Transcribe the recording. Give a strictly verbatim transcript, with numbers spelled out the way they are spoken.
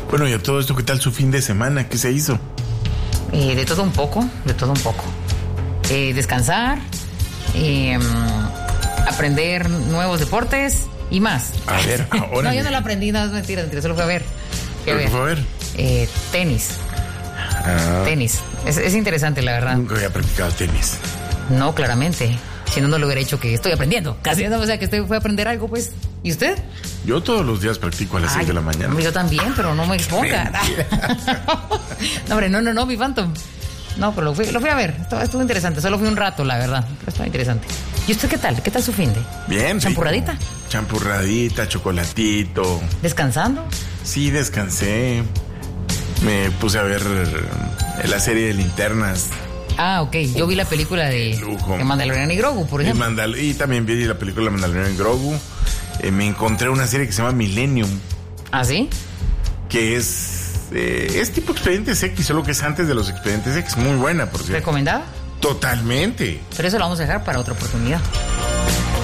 Bueno, y a todo esto, ¿qué tal su fin de semana? ¿Qué se hizo? Eh, de todo un poco, de todo un poco. Eh, descansar, eh, aprender nuevos deportes y más. A ver, ahora. No, yo no lo aprendí, no, es mentira, mentira, solo fui a ver. Fui a ¿Qué ver. fue a ver? Eh, tenis. Ah, Tenis. Es, es interesante, la verdad. nunca había practicado tenis. No, claramente. Si no, no lo hubiera hecho que estoy aprendiendo. Casi, no, o sea, que estoy, fue a aprender algo, pues. ¿Y usted? Yo todos los días practico a las Ay, seis de la mañana. Yo también, pero no me exponga. No, hombre, no, no, no, mi Phantom. No, pero lo fui, lo fui a ver. Estuvo, estuvo interesante. Solo fui un rato, la verdad. Pero estuvo interesante. ¿Y usted qué tal? ¿Qué tal su fin de? Bien. ¿Champurradita? Rico. Champurradita, chocolatito. ¿Descansando? Sí, descansé. Me puse a ver la serie de Linternas. Ah, ok. Yo vi la película de, Lujo. de Mandalorian y Grogu, por Y, ejemplo. Mandal- y también vi la película Mandalorian y Grogu. Eh, me encontré una serie que se llama Millennium, ¿Ah, sí? que es eh, es tipo Expedientes X, solo que es antes de los Expedientes X. Muy buena, por cierto. ¿Recomendada? Totalmente. Pero eso lo vamos a dejar para otra oportunidad.